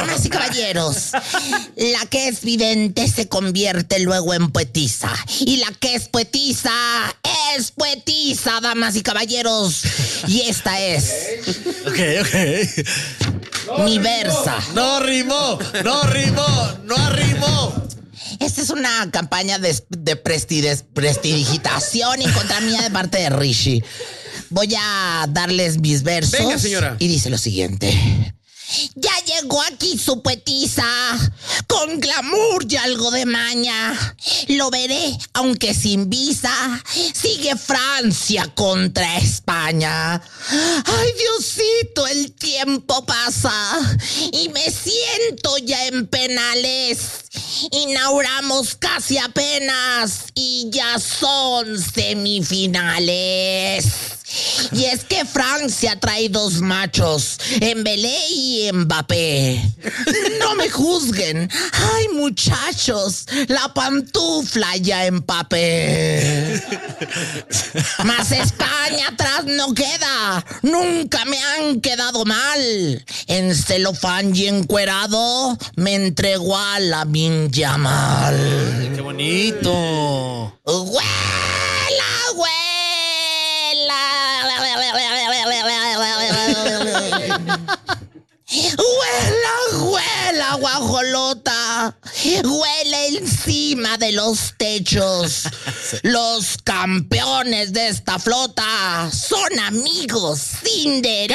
Damas y caballeros, la que es vidente se convierte luego en poetisa. Y la que es poetisa, damas y caballeros. Y esta es... Ok. mi versa. No arrimó. Esta es una campaña de prestidigitación en contra mía de parte de Rishi. Voy a darles mis versos. Venga, señora. Y dice lo siguiente. Ya llegó aquí su poetisa, con glamour y algo de maña. Lo veré, aunque sin visa. Sigue Francia contra España. Ay, Diosito, el tiempo pasa y me siento ya en penales. Inauguramos casi apenas y ya son semifinales. Y es que Francia trae dos machos, Embelé y Mbappé. No me juzguen. Ay, muchachos, la pantufla ya empapé. Mas España atrás no queda. Nunca me han quedado mal. En celofán y encuerado me entregó a Lamine Yamal. ¡Qué bonito! ¡Huela! Huela, guajolota. Huele encima de los techos. Los campeones de esta flota son amigos sin derecho.